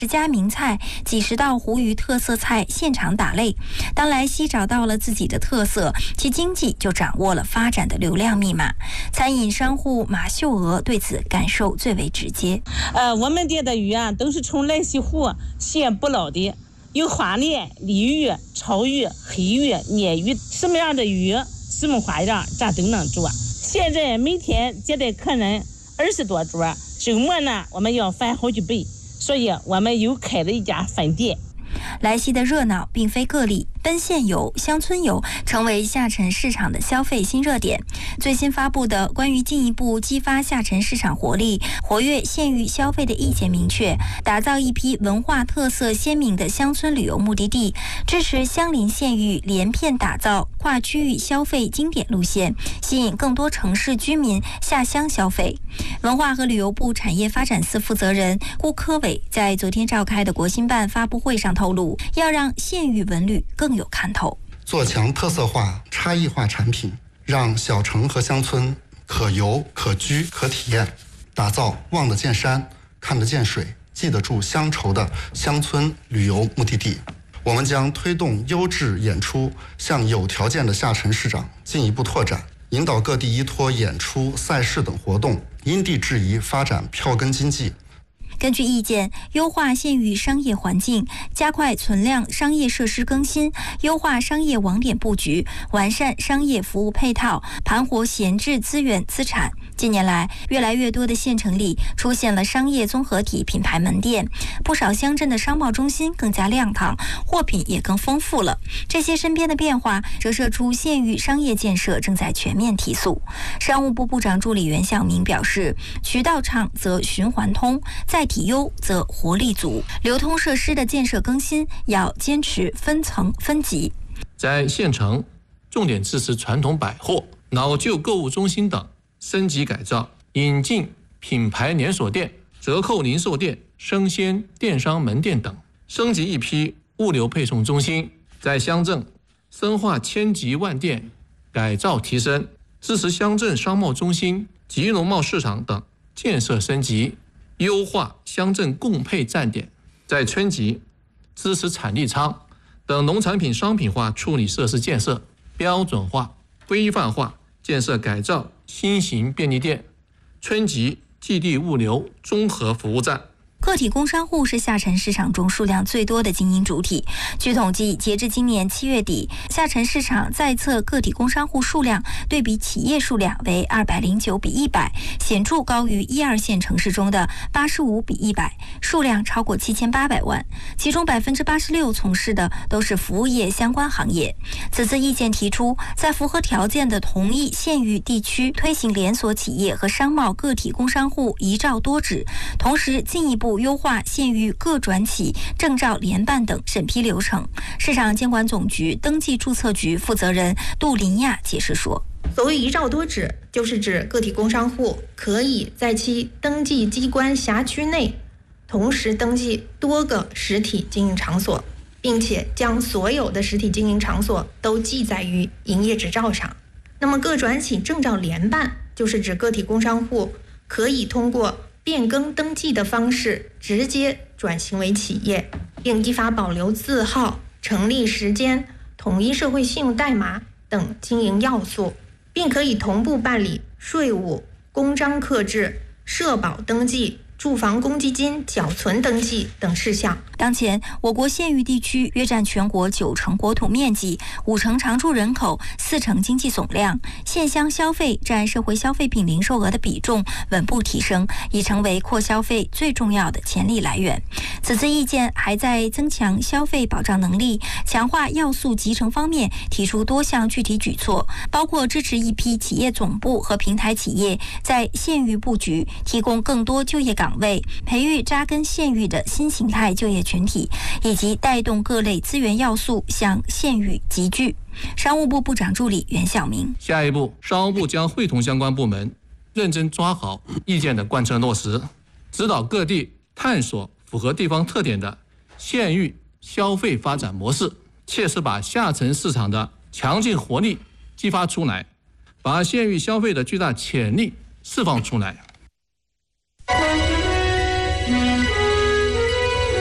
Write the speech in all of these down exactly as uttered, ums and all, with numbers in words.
十家名菜、几十道湖鱼特色菜现场打擂。当莱西找到了自己的特色，其经济就掌握了发展的流量密码。餐饮商户马秀娥对此感受最为直接。 呃，我们店的鱼啊，都是从莱西湖现捕捞的，有花鲢、鲤鱼、草鱼、黑鱼、鲶鱼，什么样的鱼，什么花样，咱都能做。现在每天接待客人二十多桌，周末呢，我们要翻好几倍。所以我们又开了一家分店。 莱西的热闹并非个例，奔现游、乡村游成为下沉市场的消费新热点。最新发布的关于进一步激发下沉市场活力、活跃县域消费的意见明确，打造一批文化特色鲜明的乡村旅游目的地，支持相邻县域连片打造跨区域消费经典路线，吸引更多城市居民下乡消费。文化和旅游部产业发展司负责人顾科伟在昨天召开的国新办发布会上透露，要让县域文旅更有看头， 做强特色化、差异化产品，让小城和乡村可游、可居、可体验，打造望得见山、看得见水、记得住乡愁的乡村旅游目的地。我们将推动优质演出向有条件的下沉市长进一步拓展，引导各地依托演出、赛事等活动，因地制宜发展票根经济。 根据意见，优化县域商业环境，加快存量商业设施更新，优化商业网点布局，完善商业服务配套，盘活闲置资源资产。近年来，越来越多的县城里出现了商业综合体品牌门店，不少乡镇的商贸中心更加亮堂，货品也更丰富了。这些身边的变化，折射出县域商业建设正在全面提速。商务部部长助理袁晓明表示，渠道畅则循环通，载体优则活力足。流通设施的建设更新要坚持分层分级， 在县城重点支持传统百货、老旧购物中心等升级改造，引进品牌连锁店、折扣零售店、生鲜电商门店等，升级一批物流配送中心，在乡镇深化千级万店改造提升，支持乡镇商贸中心及农贸市场等建设升级，优化乡镇供配站点，在村级支持产地仓等农产品商品化处理设施建设，标准化、规范化建设改造新型便利店，村级寄递物流综合服务站。 个体工商户是下沉市场中数量最多的经营主体。据统计，截至今年七月底，下沉市场在册个体工商户数量对比企业数量为二百零九比一百，显著高于一二线城市中的八十五比一百，数量超过七千八百万。其中百分之八十六从事的都是服务业相关行业。此次意见提出，在符合条件的同一县域地区推行连锁企业和商贸个体工商户一照多指，同时进一步优化县域各转企、证照联办等审批流程。市场监管总局登记注册局负责人杜林亚解释说， 所谓一照多指，就是指个体工商户可以在其登记机关辖区内同时登记多个实体经营场所，并且将所有的实体经营场所都记载于营业执照上。那么各转企证照联办，就是指个体工商户可以通过变更登记的方式直接转型为企业，并依法保留字号、成立时间、统一社会信用代码等经营要素，并可以同步办理税务、公章刻制、社保登记、住房公积金缴存登记等事项。 当前，我国县域地区约占全国九成国土面积、五成常住人口、四成经济总量，县乡消费占社会消费品零售额的比重稳步提升，已成为扩消费最重要的潜力来源。此次意见还在增强消费保障能力、强化要素集成方面提出多项具体举措，包括支持一批企业总部和平台企业在县域布局，提供更多就业岗位，培育扎根县域的新形态就业群体，以及带动各类资源要素向县域集聚。商务部部长助理袁晓明， 下一步，商务部将会同相关部门认真抓好意见的贯彻落实，指导各地探索符合地方特点的县域消费发展模式，切实把下沉市场的强劲活力激发出来，把县域消费的巨大潜力释放出来。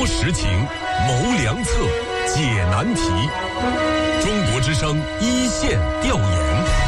实情，谋良策，解难题。中国之声一线调研。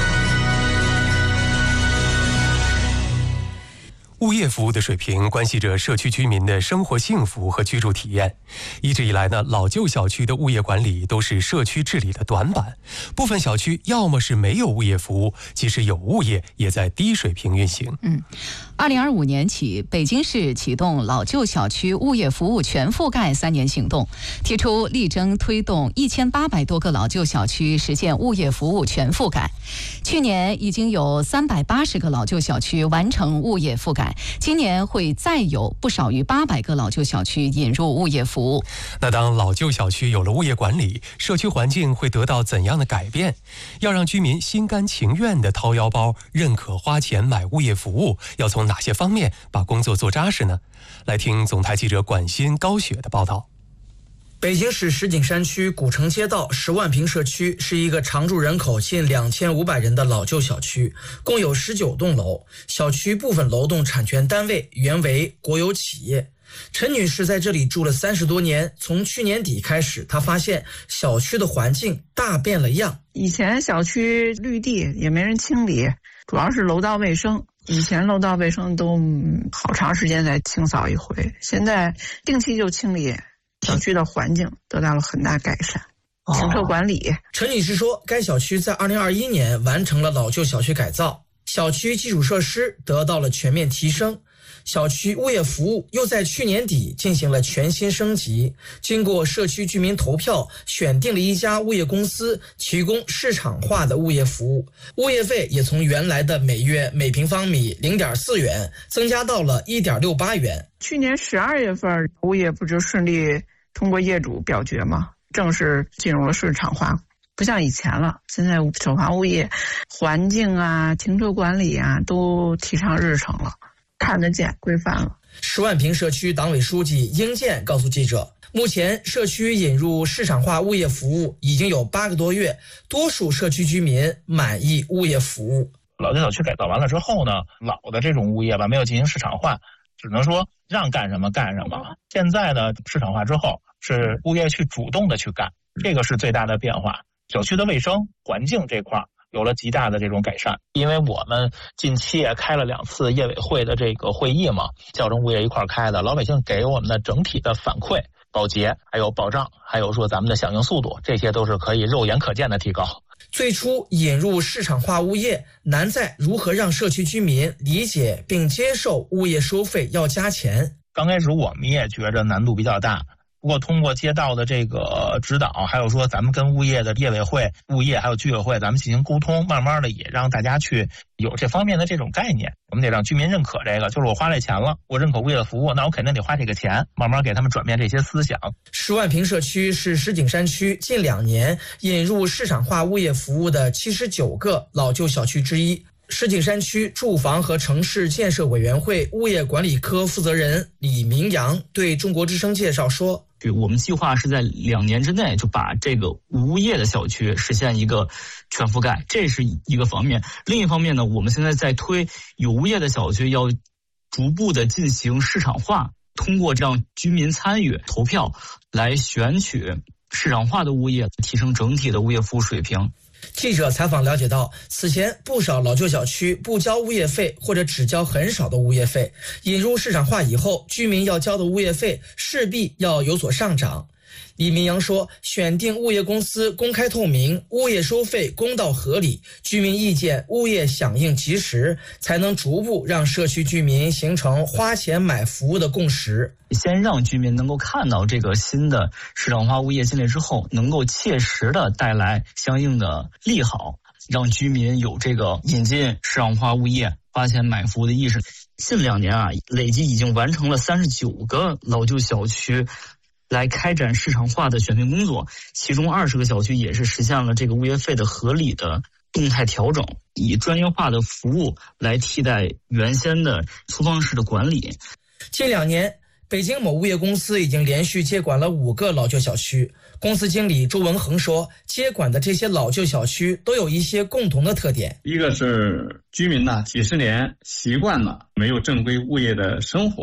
物业服务的水平关系着社区居民的生活幸福和居住体验。一直以来呢，老旧小区的物业管理都是社区治理的短板，部分小区要么是没有物业服务，即使有物业也在低水平运行。 嗯，二零二五年起，北京市启动老旧小区物业服务全覆盖三年行动，提出力争推动一千八百多个老旧小区实现物业服务全覆盖。去年已经有三百八十个老旧小区完成物业覆盖。今年会再有不少于八百个老旧小区引入物业服务。 那当老旧小区有了物业管理，社区环境会得到怎样的改变？要让居民心甘情愿地掏腰包，认可花钱买物业服务，要从哪些方面把工作做扎实呢？来听总台记者管欣、高雪的报道。 北京市石景山区古城街道十万平社区是一个常住人口近两千五百人的老旧小区，共有十九栋楼。小区部分楼栋产权单位原为国有企业。陈女士在这里住了三十多年，从去年底开始，她发现小区的环境大变了样。 以前小区绿地也没人清理，主要是楼道卫生。以前楼道卫生都好长时间才清扫一回，现在定期就清理。小区的环境得到了很大改善，停车管理。 哦、陈女士说，该小区在二零二一年完成了老旧小区改造，小区基础设施得到了全面提升，小区物业服务又在去年底进行了全新升级。经过社区居民投票，选定了一家物业公司提供市场化的物业服务，物业费也从原来的每月每平方米 零点四元增加到了 一点六八元。 去年十二月份，物业不就顺利通过业主表决吗？正式进入了市场化，不像以前了。现在首房物业环境啊、停车管理啊都提上日程了，看得见、规范了。 十万平社区党委书记英建告诉记者，目前社区引入市场化物业服务已经有八个多月，多数社区居民满意物业服务。 老旧小区改造完了之后呢，老的这种物业吧没有进行市场化，只能说让干什么干什么。现在呢，市场化之后是物业去主动的去干，这个是最大的变化。小区的卫生环境这块有了极大的这种改善，因为我们近期也开了两次业委会的这个会议嘛，叫着物业一块开的，老百姓给我们的整体的反馈、保洁还有保障，还有说咱们的响应速度，这些都是可以肉眼可见的提高。 最初引入市场化物业难在如何让社区居民理解并接受物业收费要加钱。 刚开始我们也觉着难度比较大，不过通过街道的这个指导，还有说咱们跟物业的业委会、物业还有居委会咱们进行沟通，慢慢的也让大家去有这方面的这种概念。我们得让居民认可这个，就是我花这钱了，我认可物业的服务，那我肯定得花这个钱，慢慢给他们转变这些思想。 十万平社区是石景山区近两年引入市场化物业服务的七十九个老旧小区之一。石景山区住房和城市建设委员会物业管理科负责人李明阳对中国之声介绍说， 我们计划是在两年之内就把这个无物业的小区实现一个全覆盖，这是一个方面。另一方面呢，我们现在在推有物业的小区要逐步的进行市场化，通过让居民参与投票来选取市场化的物业，提升整体的物业服务水平。 记者采访了解到，此前不少老旧小区不交物业费或者只交很少的物业费，引入市场化以后，居民要交的物业费势必要有所上涨。李明阳说，选定物业公司公开透明，物业收费公道合理，居民意见物业响应及时，才能逐步让社区居民形成花钱买服务的共识。 先让居民能够看到这个新的市场化物业进来之后，能够切实的带来相应的利好，让居民有这个引进市场化物业花钱买服务的意识。近两年啊，累计已经完成了三十九个老旧小区来开展市场化的选定工作，其中二十个小区也是实现了这个物业费的合理的动态调整，以专业化的服务来替代原先的粗放式的管理。 近两年，北京某物业公司已经连续接管了五个老旧小区。公司经理周文恒说，接管的这些老旧小区都有一些共同的特点。 一个是居民呢几十年习惯了没有正规物业的生活，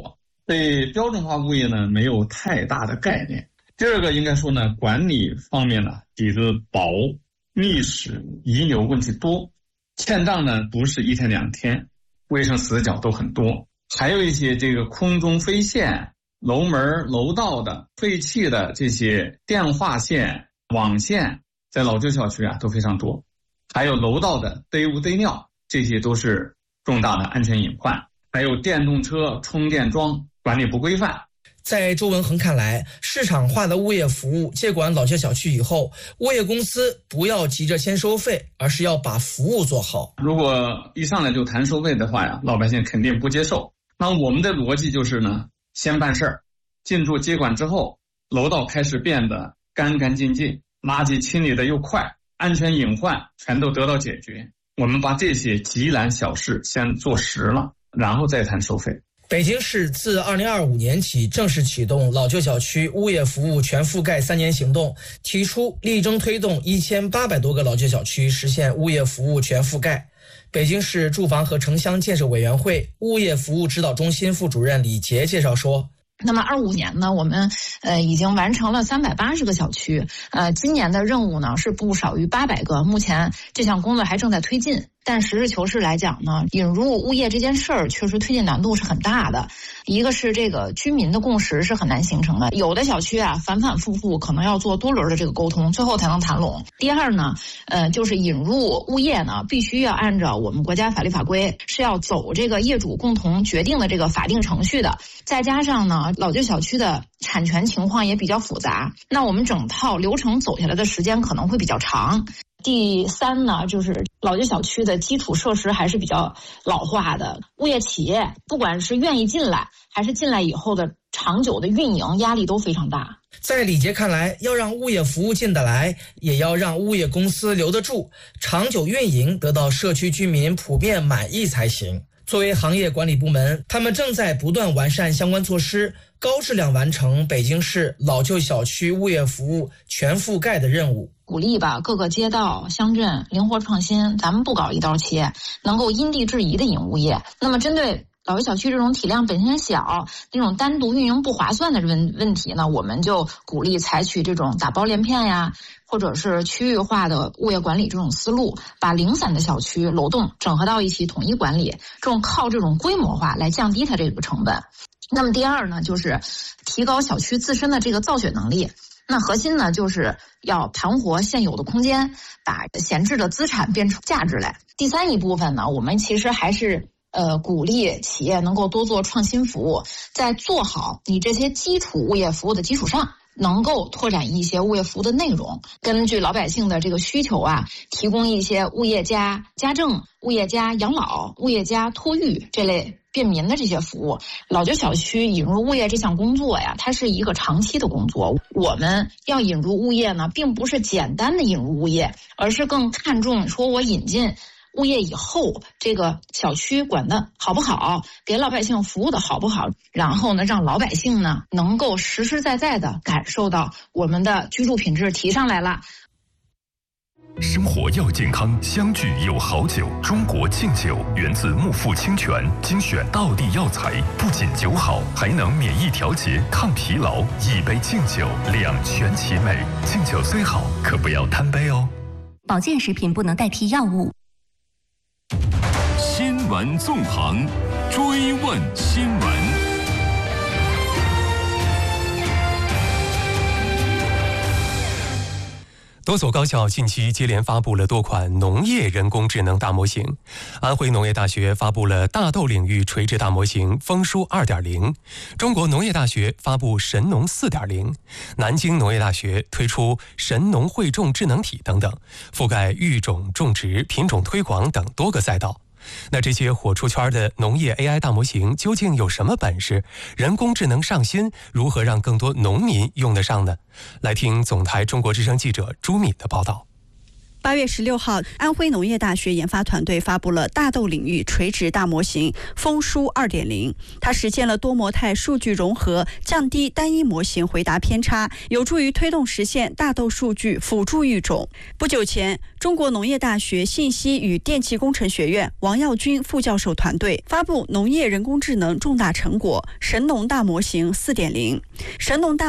对标准化物业呢没有太大的概念。第二个应该说呢，管理方面呢底子薄，历史遗留问题多，欠账呢不是一天两天，卫生死角都很多，还有一些这个空中飞线、楼门楼道的废弃的这些电话线、网线，在老旧小区啊都非常多，还有楼道的堆污堆尿，这些都是重大的安全隐患。还有电动车充电桩管理不规范。 在周文恒看来，市场化的物业服务接管老旧小区以后，物业公司不要急着先收费，而是要把服务做好。 如果一上来就谈收费的话呀，老百姓肯定不接受。那我们的逻辑就是呢，先办事儿，进驻接管之后，楼道开始变得干干净净，垃圾清理的又快，安全隐患全都得到解决。我们把这些急难小事先做实了，然后再谈收费。 北京市自二零二五年起正式启动老旧小区物业服务全覆盖三年行动，提出力争推动一千八百多个老旧小区实现物业服务全覆盖。北京市住房和城乡建设委员会物业服务指导中心副主任李杰介绍说， 那么二五年呢，我们呃已经完成了三百八十个小区，呃，今年的任务呢是不少于八百个，目前这项工作还正在推进。但实事求是来讲呢，引入物业这件事儿确实推进难度是很大的。一个是这个居民的共识是很难形成的，有的小区啊反反复复可能要做多轮的这个沟通，最后才能谈拢。第二呢，呃，就是引入物业呢，必须要按照我们国家法律法规，是要走这个业主共同决定的这个法定程序的。再加上呢，老旧小区的产权情况也比较复杂，那我们整套流程走下来的时间可能会比较长。第三呢，就是老旧小区的基础设施还是比较老化的，物业企业不管是愿意进来，还是进来以后的长久的运营压力都非常大。 在李杰看来，要让物业服务进得来，也要让物业公司留得住，长久运营得到社区居民普遍满意才行。作为行业管理部门，他们正在不断完善相关措施，高质量完成北京市老旧小区物业服务全覆盖的任务。 鼓励吧各个街道乡镇灵活创新，咱们不搞一刀切，能够因地制宜的引物业。那么针对老旧小区这种体量本身小，那种单独运营不划算的问问题呢，我们就鼓励采取这种打包连片呀，或者是区域化的物业管理这种思路，把零散的小区楼栋整合到一起统一管理，这种靠这种规模化来降低它这个成本。那么第二呢，就是提高小区自身的这个造血能力。那核心呢，就是要盘活现有的空间，把闲置的资产变出价值来。第三一部分呢，我们其实还是呃鼓励企业能够多做创新服务，在做好你这些基础物业服务的基础上，能够拓展一些物业服务的内容，根据老百姓的这个需求啊，提供一些物业加家政、物业加养老、物业加托育这类便民的这些服务。老旧小区引入物业这项工作呀，它是一个长期的工作。我们要引入物业呢，并不是简单的引入物业，而是更看重说我引进物业以后，这个小区管得好不好，给老百姓服务的好不好，然后呢，让老百姓呢能够实实在在的感受到我们的居住品质提上来了。 生活要健康，相聚有好酒。中国敬酒源自木富清泉精选道地药材，不仅酒好，还能免疫调节、抗疲劳。一杯敬酒，两全其美。敬酒虽好，可不要贪杯哦。 保健食品不能代替药物。 新闻纵横，追问新闻。 多所高校近期接连发布了多款农业人工智能大模型。安徽农业大学发布了大豆领域垂直大模型丰舒 二点零， 中国农业大学发布神农 四点零， 南京农业大学推出神农汇种智能体等等，覆盖育种、种植、品种推广等多个赛道。那这些火出圈的农业 A I 大模型究竟有什么本事？人工智能上新，如何让更多农民用得上呢？来听总台中国之声记者朱敏的报道。 八月十六号，安徽农业大学研发团队发布了大豆领域垂直大模型丰舒 二点零， 它实现了多模态数据融合，降低单一模型回答偏差，有助于推动实现大豆数据辅助育种。不久前，中国农业大学信息与电气工程学院王耀军副教授团队发布农业人工智能重大成果神农大模型 四点零。神农大